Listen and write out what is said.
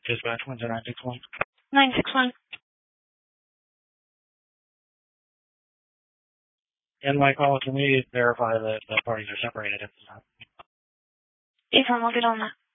Dispatch 10961. 961. And my call, can we verify that the parties are separated at this time? Yes, I'll get on that.